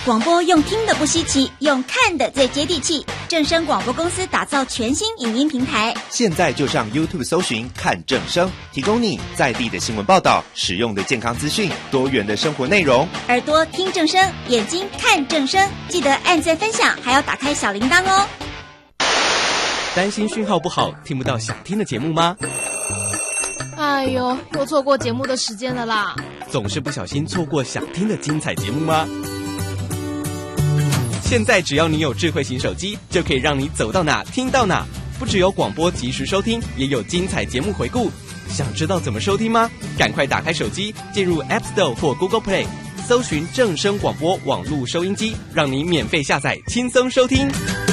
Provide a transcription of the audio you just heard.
广播用听的不稀奇，用看的最接地气。正声广播公司打造全新影音平台， 现在就上 YouTube 搜寻看正声，提供你在地的新闻报道、实用的健康资讯、多元的生活内容。 耳朵听正声，眼睛看正声，记得按赞分享，还要打开小铃铛哦。 担心讯号不好，听不到想听的节目吗？ 哎呦，又错过节目的时间了啦！ 总是不小心错过想听的精彩节目吗？现在只要你有智慧型手机，就可以让你走到哪听到哪。不只有广播及时收听，也有精彩节目回顾。想知道怎么收听吗？赶快打开手机，进入 App Store 或 Google Play， 搜寻正声广播网络收音机，让你免费下载，轻松收听。